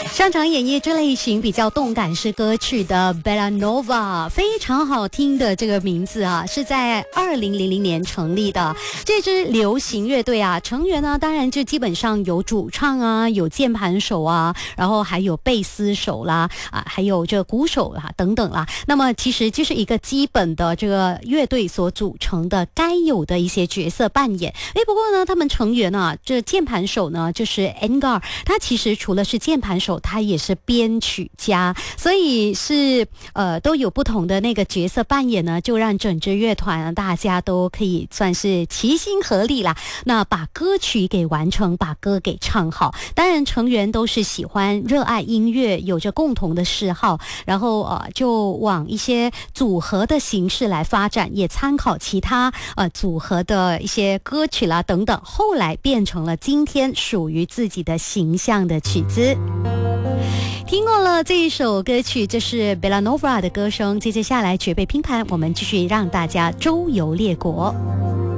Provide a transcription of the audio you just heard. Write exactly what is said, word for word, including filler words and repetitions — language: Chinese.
上场演绎这类型比较动感式歌曲的 Belanova， 非常好听的这个名字啊，是在二零零零年成立的。这支流行乐队啊，成员呢当然就基本上有主唱啊，有键盘手啊，然后还有贝斯手啦，啊，还有这个鼓手啦等等啦。那么其实就是一个基本的这个乐队所组成的该有的一些角色扮演。诶，不过呢，他们成员啊，这键盘手呢就是 Edgar， 他其实除了是键盘手，他也是编曲家，所以是呃都有不同的那个角色扮演呢，就让整支乐团啊大家都可以算是齐心合力啦，那把歌曲给完成，把歌给唱好。当然成员都是喜欢热爱音乐，有着共同的嗜好，然后呃就往一些组合的形式来发展，也参考其他呃组合的一些歌曲啦等等，后来变成了今天属于自己的形象的曲子。听过了这一首歌曲，这是 Belanova 的歌声。接着下来绝被拼盘，我们继续让大家周游列国。